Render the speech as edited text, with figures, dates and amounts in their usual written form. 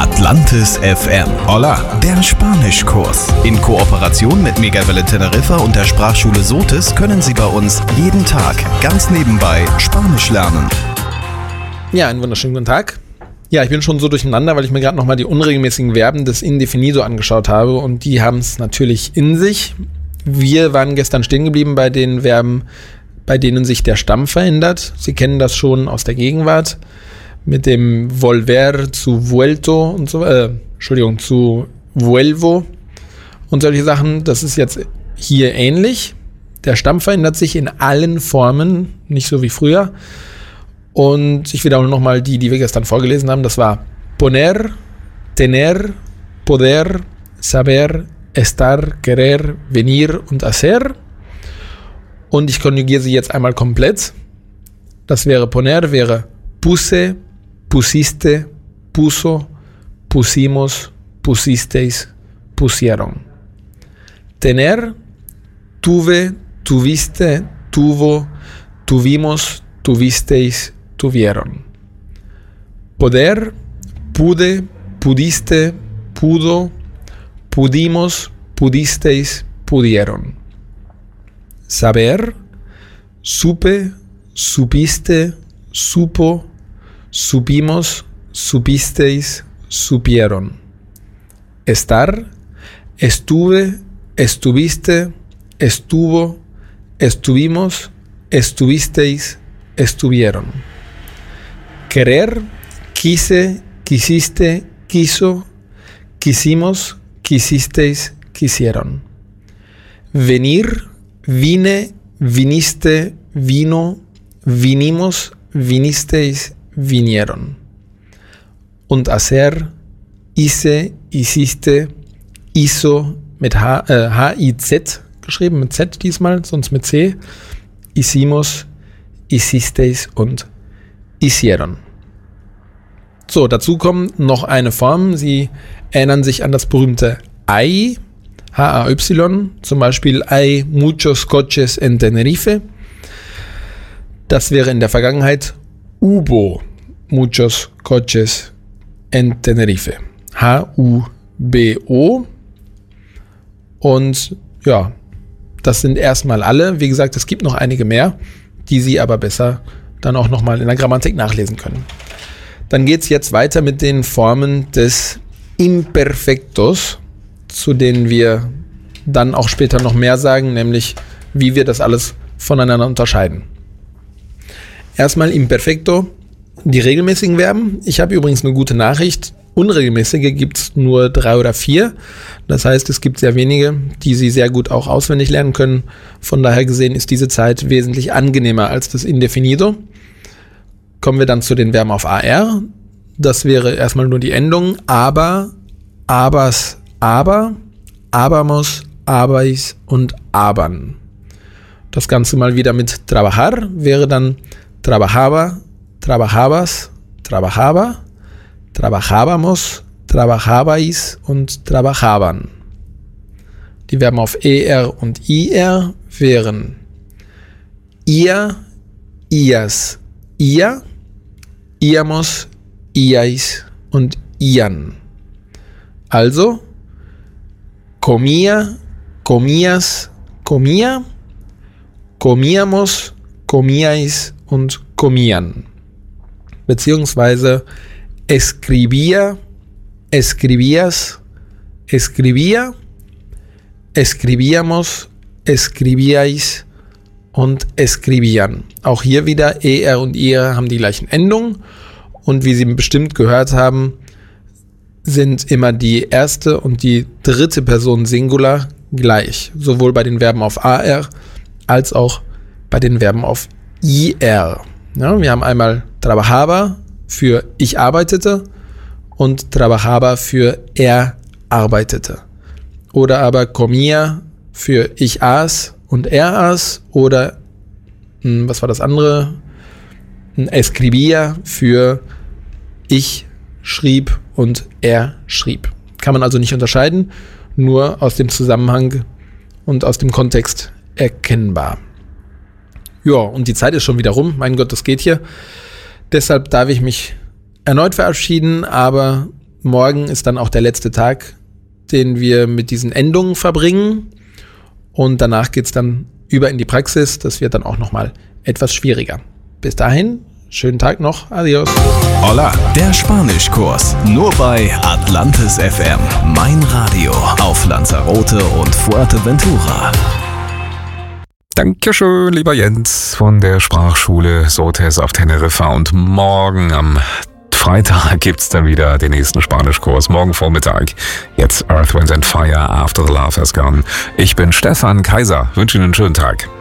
Atlantis FM. Hola, der Spanischkurs. In Kooperation mit Megawelle Teneriffa und der Sprachschule Sotis können Sie bei uns jeden Tag ganz nebenbei Spanisch lernen. Ja, einen wunderschönen guten Tag. Ja, ich bin schon so durcheinander, weil ich mir gerade nochmal die unregelmäßigen Verben des Indefinido angeschaut habe und die haben es natürlich in sich. Wir waren gestern stehen geblieben bei den Verben, bei denen sich der Stamm verändert. Sie kennen das schon aus der Gegenwart mit dem volver zu vuelto und so, zu vuelvo und solche Sachen. Das ist jetzt hier ähnlich. Der Stamm verändert sich in allen Formen, nicht so wie früher. Und ich wiederhole nochmal die wir gestern vorgelesen haben. Das war poner, tener, poder, saber, estar, querer, venir und hacer. Und ich konjugiere sie jetzt einmal komplett. Das wäre poner, wäre puse, pusiste, puso, pusimos, pusisteis, pusieron. Tener, tuve, tuviste, tuvo, tuvimos, tuvisteis, tuvieron. Poder, pude, pudiste, pudo, pudimos, pudisteis, pudieron. Saber, supe, supiste, supo, supimos, supisteis, supieron. Estar, estuve, estuviste, estuvo, estuvimos, estuvisteis, estuvieron. Querer, quise, quisiste, quiso, quisimos, quisisteis, quisieron. Venir, vine, viniste, vino, vinimos, vinisteis, vinieron. Und hacer, hice, hiciste, hizo, mit H-I-Z geschrieben, mit Z diesmal, sonst mit C. Hicimos, hicisteis und hicieron. So, dazu kommt noch eine Form. Sie erinnern sich an das berühmte hay, H-A-Y, zum Beispiel hay muchos coches en Tenerife. Das wäre in der Vergangenheit hubo muchos coches en Tenerife. H-U-B-O. Und ja, das sind erstmal alle. Wie gesagt, es gibt noch einige mehr, die Sie aber besser dann auch nochmal in der Grammatik nachlesen können. Dann geht es jetzt weiter mit den Formen des Imperfektos, zu denen wir dann auch später noch mehr sagen, nämlich wie wir das alles voneinander unterscheiden. Erstmal Imperfekto, die regelmäßigen Verben. Ich habe übrigens eine gute Nachricht. Unregelmäßige gibt es nur 3 oder 4. Das heißt, es gibt sehr wenige, die Sie sehr gut auch auswendig lernen können. Von daher gesehen ist diese Zeit wesentlich angenehmer als das Indefinido. Kommen wir dann zu den Verben auf AR. Das wäre erstmal nur die Endung aber, abers, aber, abermos, abais und abern. Das Ganze mal wieder mit trabajar wäre dann trabajaba, trabajabas, trabajaba, trabajábamos, trabajabais und trabajaban. Die Verben auf ER und IR wären ihr, ias, ihr, iamos, iais und ian. Also comía, comías, comía, comíamos, comíais und comían. Beziehungsweise escribía, escribías, escribía, escribíamos, escribíais und escribían. Auch hier wieder ER und IR haben die gleichen Endungen und wie Sie bestimmt gehört haben, sind immer die erste und die dritte Person Singular gleich. Sowohl bei den Verben auf AR als auch bei den Verben auf IR. Ja, wir haben einmal trabajaba für ich arbeitete und trabajaba für er arbeitete. Oder aber comía für ich aß und er aß. Oder, was war das andere? Escribía für ich schrieb und er schrieb. Kann man also nicht unterscheiden, nur aus dem Zusammenhang und aus dem Kontext erkennbar. Ja, und die Zeit ist schon wieder rum. Mein Gott, das geht hier. Deshalb darf ich mich erneut verabschieden, aber morgen ist dann auch der letzte Tag, den wir mit diesen Endungen verbringen. Und danach geht's dann über in die Praxis. Das wird dann auch nochmal etwas schwieriger. Bis dahin, schönen Tag noch. Adios. Hola, der Spanischkurs. Nur bei Atlantis FM. Mein Radio auf Lanzarote und Fuerteventura. Dankeschön, lieber Jens von der Sprachschule Sotes auf Teneriffa. Und morgen am Freitag gibt's dann wieder den nächsten Spanischkurs. Morgen Vormittag. Jetzt Earth, Wind and Fire, After the Love Has Gone. Ich bin Stefan Kaiser. Wünsche Ihnen einen schönen Tag.